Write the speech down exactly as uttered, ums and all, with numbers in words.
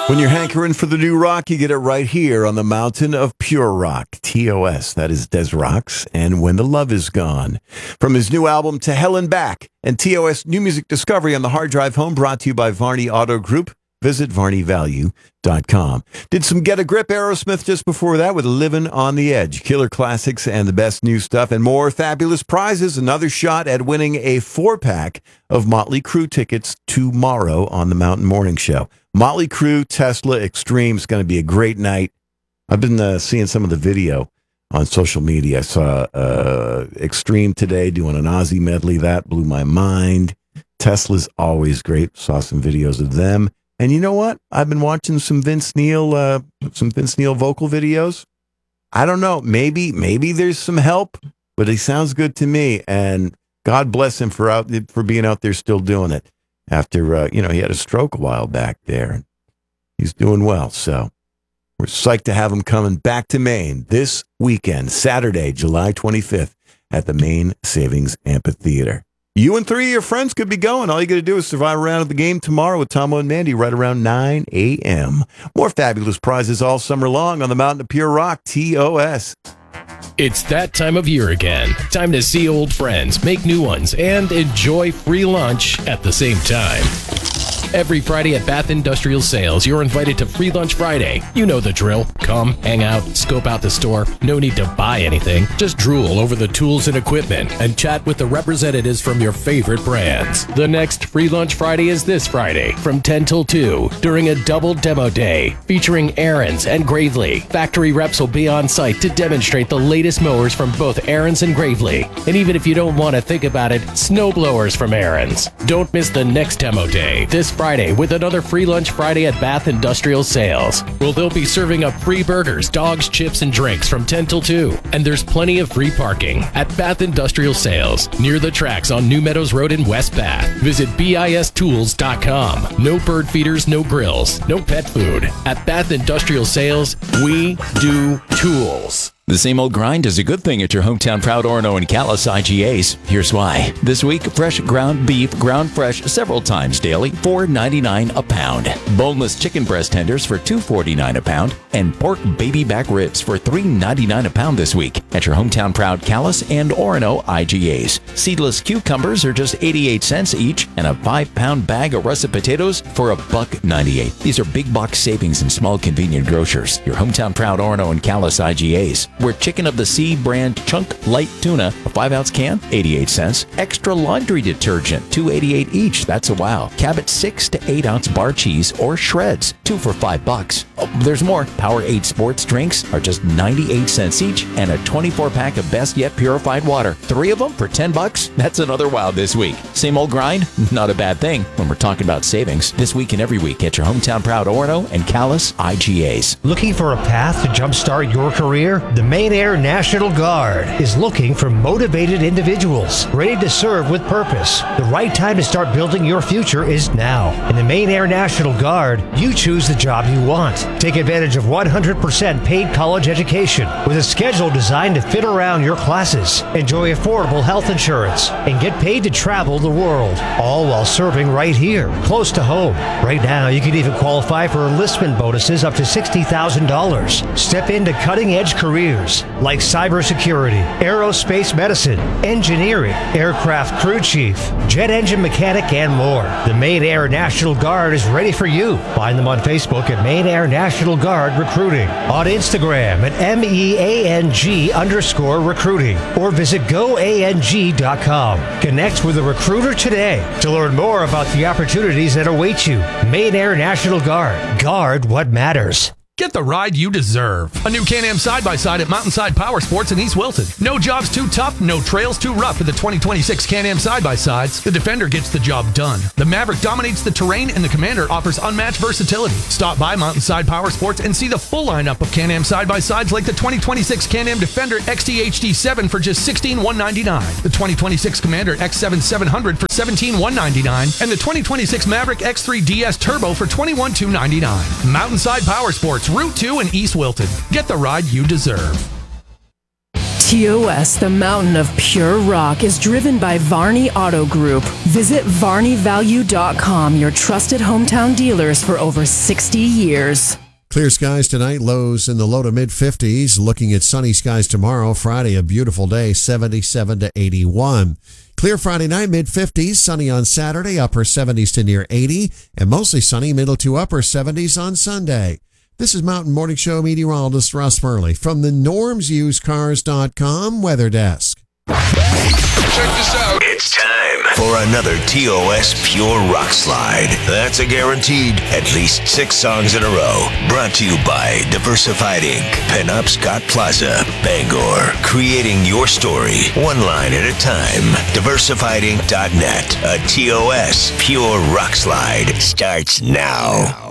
When you're hankering for the new rock, you get it right here on the Mountain of Pure Rock, T O S. That is Des Rocks, and When the Love Is Gone. From his new album, To Hell and Back, and T O S New Music Discovery on the Hard Drive Home, brought to you by Varney Auto Group. Visit varney value dot com. Did some Get a Grip Aerosmith just before that with Livin' on the Edge. Killer classics and the best new stuff and more fabulous prizes. Another shot at winning a four-pack of Motley Crue tickets tomorrow on the Mountain Morning Show. Motley Crue, Tesla, Extreme is going to be a great night. I've been uh, seeing some of the video on social media. I saw uh, Extreme today doing an Ozzy medley. That blew my mind. Tesla's always great. Saw some videos of them. And you know what? I've been watching some Vince Neil, uh, some Vince Neil vocal videos. I don't know. Maybe, maybe there's some help, but he sounds good to me. And God bless him for out for being out there still doing it. After uh, you know, he had a stroke a while back there. He's doing well. So we're psyched to have him coming back to Maine this weekend, Saturday, July twenty-fifth, at the Maine Savings Amphitheater. You and three of your friends could be going. All you got to do is survive a round of the game tomorrow with Tomo and Mandy right around nine a.m. More fabulous prizes all summer long on the Mountain of Pure Rock, T O S. It's that time of year again. Time to see old friends, make new ones, and enjoy free lunch at the same time. Every Friday at Bath Industrial Sales, you're invited to Free Lunch Friday. You know the drill. Come, hang out, scope out the store. No need to buy anything. Just drool over the tools and equipment and chat with the representatives from your favorite brands. The next Free Lunch Friday is this Friday from ten till two during a double demo day featuring Aaron's and Gravely. Factory reps will be on site to demonstrate the latest mowers from both Aaron's and Gravely. And even if you don't want to think about it, snow blowers from Aaron's. Don't miss the next demo day this Friday with another Free Lunch Friday at Bath Industrial Sales. Well, they'll be serving up free burgers, dogs, chips, and drinks from ten till two. And there's plenty of free parking at Bath Industrial Sales near the tracks on New Meadows Road in West Bath. Visit B I S tools dot com. No bird feeders, no grills, no pet food. At Bath Industrial Sales, we do tools. The same old grind is a good thing at your hometown proud Orono and Callis I G As. Here's why. This week, fresh ground beef, ground fresh several times daily, four ninety-nine a pound. Boneless chicken breast tenders for two forty-nine a pound. And pork baby back ribs for three ninety-nine a pound this week at your hometown proud Callis and Orono I G As. Seedless cucumbers are just eighty-eight cents each, and a five pound bag of russet potatoes for a buck ninety-eight. These are big box savings in small convenient grocers. Your hometown proud Orono and Callis I G As. Where Chicken of the Sea brand Chunk Light Tuna, a five ounce can, eighty-eight cents. Extra laundry detergent, two eighty-eight each. That's a wow. Cabot six to eight ounce bar cheese or shreds, two for five bucks. Oh, there's more. Powerade sports drinks are just ninety-eight cents each, and a twenty-four pack of Best Yet purified water. Three of them for ten bucks. That's another wow this week. Same old grind? Not a bad thing when we're talking about savings. This week and every week at your hometown proud Orono and Callis I G As. Looking for a path to jumpstart your career? The Maine Air National Guard is looking for motivated individuals ready to serve with purpose. The right time to start building your future is now. In the Maine Air National Guard, you choose the job you want. Take advantage of one hundred percent paid college education with a schedule designed to fit around your classes. Enjoy affordable health insurance and get paid to travel the world, all while serving right here, close to home. Right now, you can even qualify for enlistment bonuses up to sixty thousand dollars. Step into cutting-edge careers like cybersecurity, aerospace medicine, engineering, aircraft crew chief, jet engine mechanic, and more. The Maine Air National Guard is ready for you. Find them on Facebook at Maine Air National Guard Recruiting, on Instagram at M E A N G underscore recruiting, or visit go A N G dot com. Connect with a recruiter today to learn more about the opportunities that await you. Maine Air National Guard. Guard what matters. Get the ride you deserve. A new Can-Am side-by-side at Mountainside Power Sports in East Wilton. No job's too tough, no trails too rough for the twenty twenty-six Can-Am side-by-sides. The Defender gets the job done. The Maverick dominates the terrain, and the Commander offers unmatched versatility. Stop by Mountainside Power Sports and see the full lineup of Can-Am side-by-sides like the twenty twenty-six Can-Am Defender X T H D seven for just sixteen thousand one hundred ninety-nine dollars, the twenty twenty-six Commander X seven seven hundred for seventeen thousand one hundred ninety-nine dollars, and the twenty twenty-six Maverick X three D S Turbo for twenty-one thousand two hundred ninety-nine dollars. Mountainside Power Sports, Route two in East Wilton. Get the ride you deserve. T O S, the mountain of pure rock, is driven by Varney Auto Group. Visit varney value dot com, your trusted hometown dealers for over sixty years. Clear skies tonight, lows in the low to mid fifties. Looking at sunny skies tomorrow, Friday, a beautiful day, seventy-seven to eighty-one. Clear Friday night, mid fifties. Sunny on Saturday, upper seventies to near eighty. And mostly sunny, middle to upper seventies on Sunday. This is Mountain Morning Show meteorologist Russ Murley from the norms used cars dot com Weather Desk. Check this out. It's time for another T O S Pure Rock Slide. That's a guaranteed at least six songs in a row. Brought to you by Diversified Incorporated. Pinup Scott Plaza, Bangor. Creating your story, one line at a time. diversified inc dot net. A T O S Pure Rock Slide starts now.